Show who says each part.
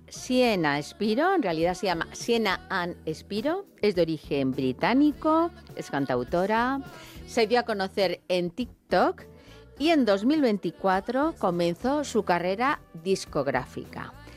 Speaker 1: Sienna Spiro, en realidad se llama Sienna Ann Spiro, es de origen británico, es cantautora, se dio a conocer en TikTok y en 2024 comenzó su carrera discográfica.